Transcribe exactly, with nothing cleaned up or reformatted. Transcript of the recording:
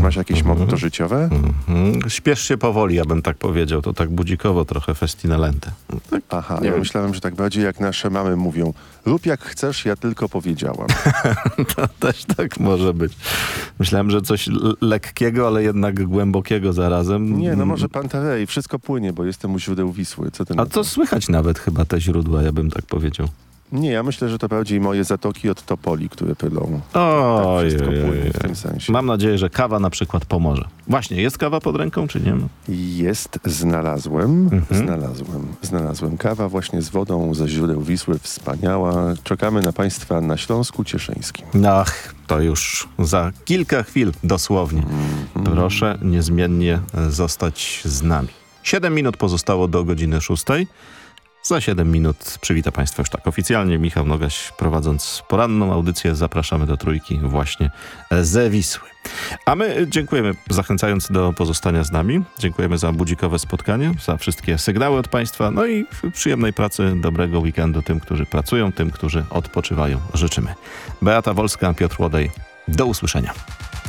masz jakieś mm-hmm. motto życiowe? Mm-hmm. Śpiesz się powoli, ja bym tak powiedział. To tak budzikowo trochę festinelente. No tak, Aha, ja wiem. myślałem, że tak bardziej jak nasze mamy mówią. Rób jak chcesz, ja tylko powiedziałam. To też tak może być. Myślałem, że coś l- lekkiego, ale jednak głębokiego zarazem. Nie, no może Pantarej, wszystko płynie, bo jestem u źródeł Wisły. Co ty A to słychać nawet chyba te źródła, ja bym tak powiedział. Nie, ja myślę, że to bardziej moje zatoki od Topoli, które pylą. O, tak, wszystko płynie w tym sensie. Mam nadzieję, że kawa na przykład pomoże. Właśnie, jest kawa pod ręką, czy nie? Jest, znalazłem, Mhm. znalazłem, znalazłem. Kawa właśnie z wodą ze źródeł Wisły, wspaniała. Czekamy na Państwa na Śląsku Cieszyńskim. Ach, to już za kilka chwil dosłownie. Mm-hmm. Proszę niezmiennie zostać z nami. Siedem minut pozostało do godziny szóstej. Za siedem minut przywita Państwa już tak oficjalnie Michał Nogaś, prowadząc poranną audycję. Zapraszamy do Trójki właśnie ze Wisły. A my dziękujemy, zachęcając do pozostania z nami. Dziękujemy za budzikowe spotkanie, za wszystkie sygnały od Państwa. No i przyjemnej pracy, dobrego weekendu tym, którzy pracują, tym, którzy odpoczywają. Życzymy. Beata Wolska, Piotr Łodej. Do usłyszenia.